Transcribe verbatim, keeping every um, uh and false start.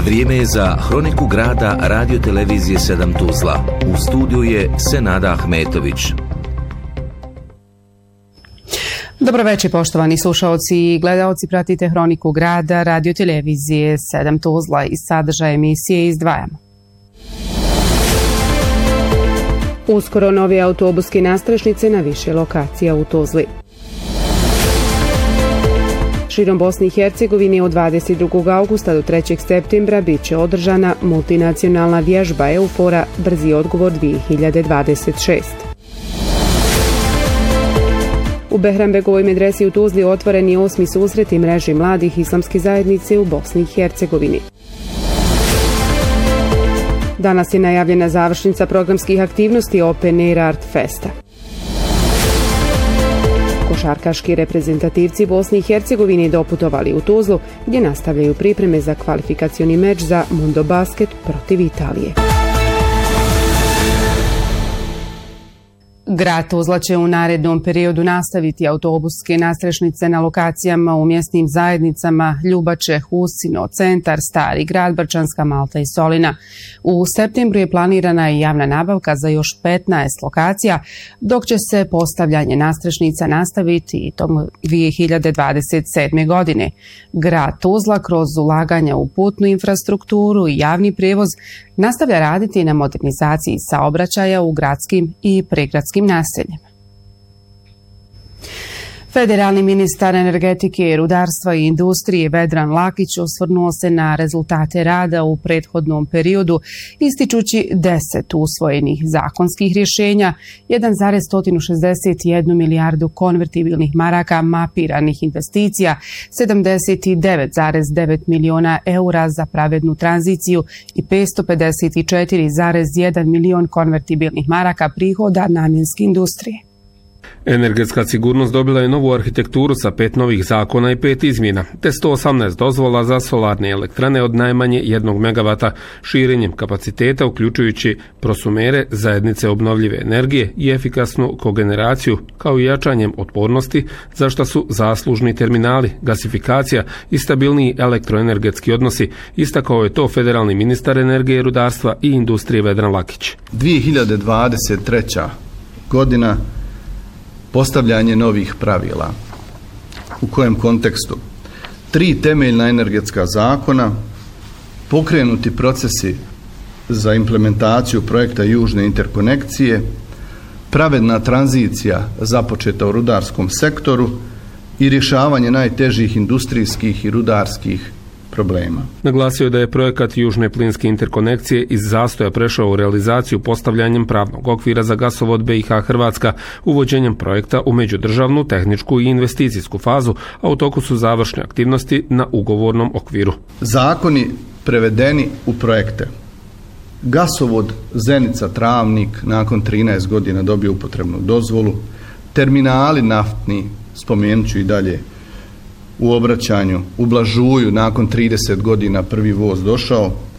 Vrijeme je za Hroniku grada Radio Televizije sedam Tuzla. U studiju je Senada Ahmetović. Dobro večer, poštovani slušaoci i gledaoci, pratite Hroniku grada Radio Televizije sedam Tuzla i sadržaj emisije izdvajamo. Uskoro nove autobuske nastrešnice na više lokacija u Tuzli. Širom Bosne i Hercegovine od dvadeset drugog augusta do trećeg septembra bit će održana multinacionalna vježba Eufora Brzi odgovor dvije hiljade dvadeset šest. U Behrambegovoj medresi u Tuzli otvoren je osmi susret i mreži mladih islamske zajednice u Bosni i Hercegovini. Danas je najavljena završnica programskih aktivnosti Open Air Art Festa. Košarkaški reprezentativci Bosne i Hercegovine doputovali u Tuzlu, gdje nastavljaju pripreme za kvalifikacioni meč za Mundo Basket protiv Italije. Grad Tuzla će u narednom periodu nastaviti autobuske nastrešnice na lokacijama u mjesnim zajednicama Ljubače, Husino, Centar, Stari grad, Brčanska, Malta i Solina. U septembru je planirana i javna nabavka za još petnaest lokacija, dok će se postavljanje nastrešnica nastaviti i tom dvije hiljade dvadeset sedme. godine. Grad Tuzla kroz ulaganja u putnu infrastrukturu i javni prijevoz nastavlja raditi na modernizaciji saobraćaja u gradskim i pregradskim naseljima. Federalni ministar energetike, rudarstva i industrije Vedran Lakić osvrnuo se na rezultate rada u prethodnom periodu, ističući deset usvojenih zakonskih rješenja, jedan zarez sto šezdeset jednu milijardu konvertibilnih maraka mapiranih investicija, sedamdeset devet zarez devet miliona eura za pravednu tranziciju i petsto pedeset četiri zarez jedan milion konvertibilnih maraka prihoda namjenske industrije. Energetska sigurnost dobila je novu arhitekturu sa pet novih zakona i pet izmjena, te sto osamnaest dozvola za solarne elektrane od najmanje jednog megavata, širenjem kapaciteta uključujući prosumere, zajednice obnovljive energije i efikasnu kogeneraciju, kao i jačanjem otpornosti, za što su zaslužni terminali, gasifikacija i stabilniji elektroenergetski odnosi, istakao je to federalni ministar energije, rudarstva i industrije Vedran Lakić. dvije hiljade dvadeset treća. godina postavljanje novih pravila. U kojem kontekstu? Tri temeljna energetska zakona, pokrenuti procesi za implementaciju projekta južne interkonekcije, pravedna tranzicija započeta u rudarskom sektoru i rješavanje najtežih industrijskih i rudarskih problema. Naglasio je da je projekat južne plinske interkonekcije iz zastoja prešao u realizaciju postavljanjem pravnog okvira za gasovod B i H Hrvatska, uvođenjem projekta u međudržavnu, tehničku i investicijsku fazu, a u toku su završne aktivnosti na ugovornom okviru. Zakoni prevedeni u projekte. Gasovod Zenica-Travnik nakon trinaest godina dobio upotrebnu dozvolu, terminali naftni, spomenut ću i dalje, u obraćanju, u Blažuju nakon trideset godina prvi voz došao,